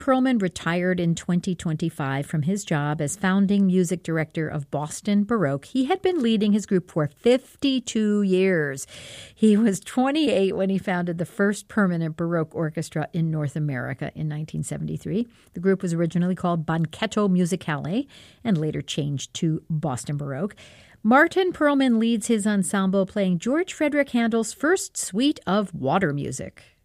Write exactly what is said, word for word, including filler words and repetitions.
Perlman retired in twenty twenty-five from his job as founding music director of Boston Baroque. He had been leading his group for fifty-two years. He was twenty-eight when he founded the first permanent Baroque orchestra in North America in nineteen seventy-three. The group was originally called Banchetto Musicale and later changed to Boston Baroque. Martin Perlman leads his ensemble playing George Frederick Handel's first suite of water music.